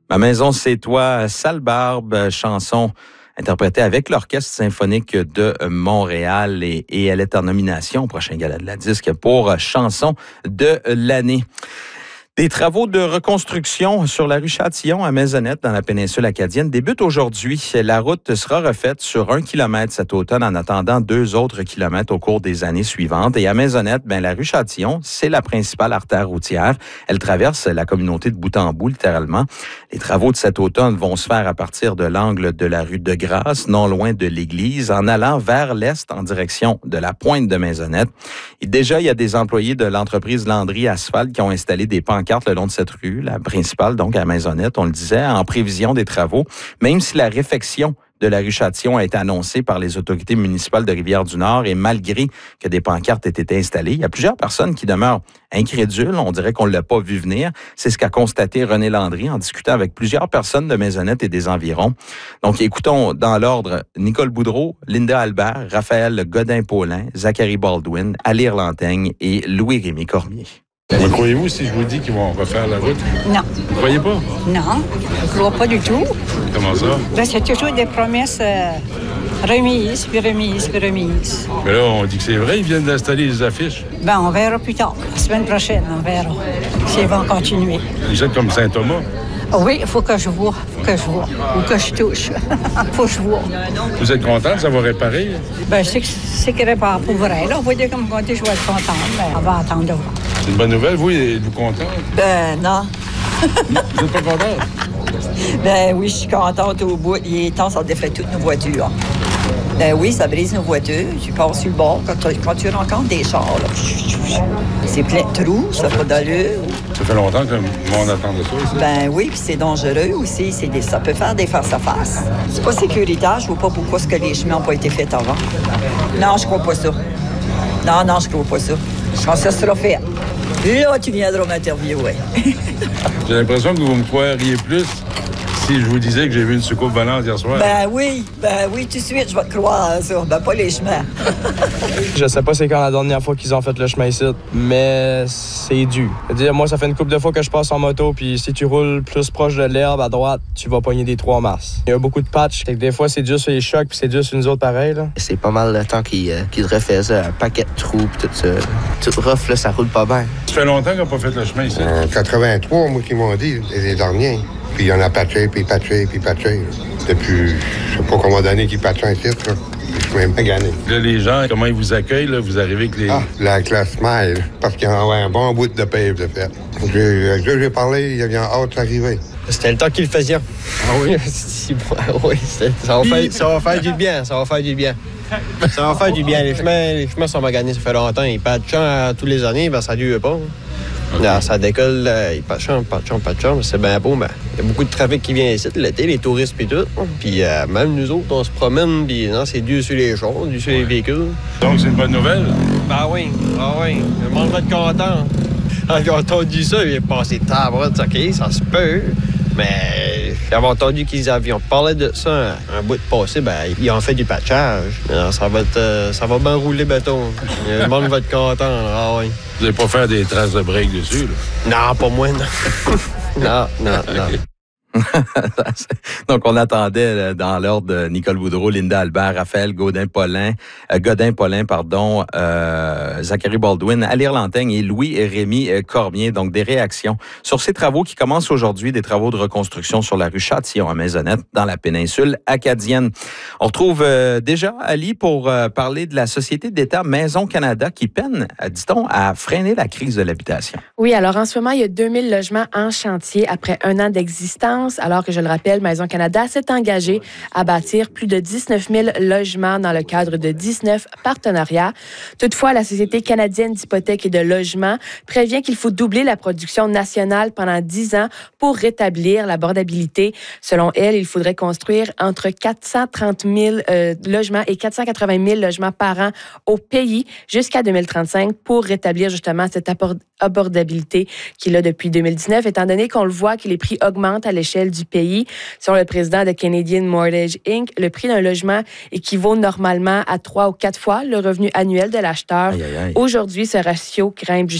Ma maison, c'est toi, Sale Barbe, chanson interprétée avec l'Orchestre symphonique de Montréal et elle est en nomination au prochain Gala de la disque pour chanson de l'année. Des travaux de reconstruction sur la rue Châtillon à Maisonnette, dans la péninsule acadienne, débutent aujourd'hui. La route sera refaite sur 1 kilomètre cet automne en attendant 2 autres kilomètres au cours des années suivantes. Et à Maisonnette, la rue Châtillon, c'est la principale artère routière. Elle traverse la communauté de bout en bout, littéralement. Les travaux de cet automne vont se faire à partir de l'angle de la rue de Grâce, non loin de l'église, en allant vers l'est en direction de la pointe de Maisonnette. Et déjà, il y a des employés de l'entreprise Landry Asphalte qui ont installé des pancartes le long de cette rue, la principale, donc à Maisonnette, on le disait, en prévision des travaux. Même si la réfection de la rue Châtillon a été annoncée par les autorités municipales de Rivière-du-Nord et malgré que des pancartes aient été installées, il y a plusieurs personnes qui demeurent incrédules. On dirait qu'on ne l'a pas vu venir. C'est ce qu'a constaté René Landry en discutant avec plusieurs personnes de Maisonnette et des environs. Donc, écoutons dans l'ordre Nicole Boudreau, Linda Albert, Raphaël Godin-Paulin, Zachary Baldwin, Alire Lantaigne et Louis-Rémy Cormier. Me croyez-vous si je vous dis qu'ils vont refaire la route? Non. Vous croyez pas? Non, je ne crois pas du tout. Comment ça? C'est toujours des promesses remises, puis remises, puis remises. Mais là, on dit que c'est vrai, ils viennent d'installer les affiches. On verra plus tard. La semaine prochaine, on verra s'ils vont continuer. Vous êtes comme Saint-Thomas. Oui, il faut que je vois, ou que je touche. Faut que je vois. Vous êtes content de savoir réparer? C'est qu'il répare pour vrai. Là, on va dire comme côté, je vais être contente, mais on va attendre de voir. C'est une bonne nouvelle, vous, êtes-vous content? Non. Vous n'êtes pas content? Oui, je suis contente au bout. Il est temps, ça défait toutes nos voitures. Oui, ça brise nos voitures. Tu passes sur le bord quand tu rencontres des chars. Là, c'est plein de trous, ça n'a pas d'allure. Ça fait longtemps que le monde attend de ça, ici. Oui, puis c'est dangereux aussi. Ça peut faire des face-à-face. C'est pas sécuritaire. Je vois pas pourquoi les chemins n'ont pas été faits avant. Non, je crois pas ça. Non, je crois pas ça. Quand ça sera fait, là, tu viendras m'interviewer. J'ai l'impression que vous me croiriez plus si je vous disais que j'ai vu une soucoupe volante hier soir. Oui, tout de suite, je vais te croire à ça. Pas les chemins. Je sais pas c'est quand la dernière fois qu'ils ont fait le chemin ici, mais c'est dû. C'est-à-dire, moi, ça fait une couple de fois que je passe en moto, puis si tu roules plus proche de l'herbe à droite, tu vas pogner des 3 masses. Il y a beaucoup de patchs, fait que des fois, c'est dur sur les chocs, puis c'est dur sur nous autres pareil, là. C'est pas mal le temps qu'ils refait ça, un paquet de trous, puis tout ça. Tout rough, là, ça roule pas bien. Ça fait longtemps qu'on n'a pas fait le chemin ici. En 83, moi, qui m'ont dit, les derniers. Puis il y en a patché, puis patché. Depuis, je sais pas combien d'années qu'ils patchent un titre, là. Je suis même pas gagné. Là, les gens, comment ils vous accueillent, là? Vous arrivez avec les... La classe smile, parce qu'il y en avait un bon bout de pave de fait. J'ai parlé, il y avait hâte d'arriver. C'était le temps qu'ils le faisaient. Ah oui? Oui, ça va faire du bien, Ça va faire du bien. Les chemins sont maganés, ça fait longtemps. Ils patchent tous les années, ça ne dure pas. Okay. Là, ça décolle, ils patchent, c'est bien beau, il y a beaucoup de trafic qui vient ici l'été, les touristes et tout. Puis même nous autres, on se promène, puis c'est dur sur les chars, dur sur les véhicules. Donc, c'est une bonne nouvelle? Oui. Le monde va être content. Quand j'ai entendu ça, il est passé tabarouette, OK, ça se peut. Mais j'avais entendu qu'ils avaient parlé de ça un bout de passé, ils ont fait du patchage. Alors, ça va bien rouler béton. Le monde va être content. Oui. Vous n'allez pas faire des traces de break dessus, là? Non, pas moi, non. Non. Donc, on attendait dans l'ordre de Nicole Boudreau, Linda Albert, Raphaël Godin-Paulin, Zachary Baldwin, Alire Lantaigne et Louis-Rémy Cormier. Donc, des réactions sur ces travaux qui commencent aujourd'hui, des travaux de reconstruction sur la rue Châtillon à Maisonnette, dans la péninsule acadienne. On retrouve déjà Ali pour parler de la Société d'État Maison Canada qui peine, dit-on, à freiner la crise de l'habitation. Oui, alors en ce moment, il y a 2000 logements en chantier après 1 an d'existence. Alors que, je le rappelle, Maison Canada s'est engagé à bâtir plus de 19 000 logements dans le cadre de 19 partenariats. Toutefois, la Société canadienne d'hypothèques et de logements prévient qu'il faut doubler la production nationale pendant 10 ans pour rétablir l'abordabilité. Selon elle, il faudrait construire entre 430 000 logements et 480 000 logements par an au pays jusqu'à 2035 pour rétablir justement cette abordabilité qu'il a depuis 2019, étant donné qu'on le voit que les prix augmentent à l'échelle du pays. Selon le président de Canadian Mortgage Inc., le prix d'un logement équivaut normalement à 3 ou 4 fois le revenu annuel de l'acheteur. Aujourd'hui, ce ratio grimpe